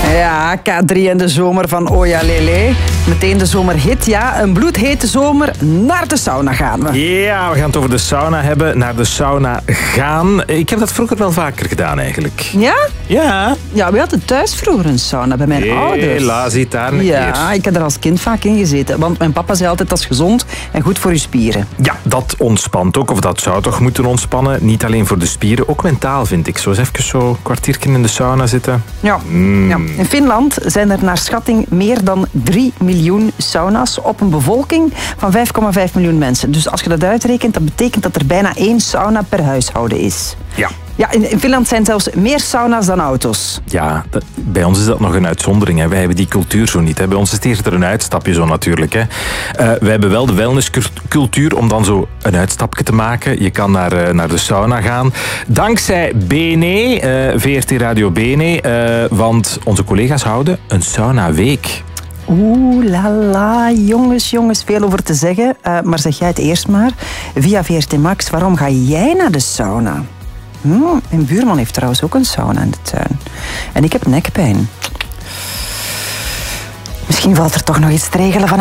Ja, K3 en de zomer van Oja Lele. Meteen de zomerhit, ja. Een bloedhete zomer. Naar de sauna gaan we. Ja, we gaan het over de sauna hebben. Naar de sauna gaan. Ik heb dat vroeger wel vaker gedaan, eigenlijk. Ja? Ja. Ja, we hadden thuis vroeger een sauna bij mijn ouders. Helaas, zit daar een keer. Ja, ik heb er als kind vaak in gezeten. Want mijn papa zei altijd, dat is gezond en goed voor je spieren. Ja, dat ontspant ook. Of dat zou toch moeten ontspannen. Niet alleen voor de spieren, ook mentaal, vind ik. Zo eens even zo een kwartiertje in de sauna zitten. Ja. Ja. In Finland zijn er naar schatting meer dan 3 miljoen sauna's op een bevolking van 5,5 miljoen mensen. Dus als je dat uitrekent, dat betekent dat er bijna 1 sauna per huishouden is. Ja. Ja, in Finland zijn zelfs meer sauna's dan auto's. Ja, bij ons is dat nog een uitzondering. Hè. Wij hebben die cultuur zo niet. Hè. Bij ons is het eerder een uitstapje zo natuurlijk. Hè. Wij hebben wel de wellnesscultuur om dan zo een uitstapje te maken. Je kan naar de sauna gaan. Dankzij BNE, VRT Radio BNE, want onze collega's houden een saunaweek. Oeh la la, jongens, veel over te zeggen. Maar zeg jij het eerst maar. Via VRT Max, waarom ga jij naar de sauna? Mijn buurman heeft trouwens ook een sauna in de tuin. En ik heb nekpijn. Misschien valt er toch nog iets te regelen van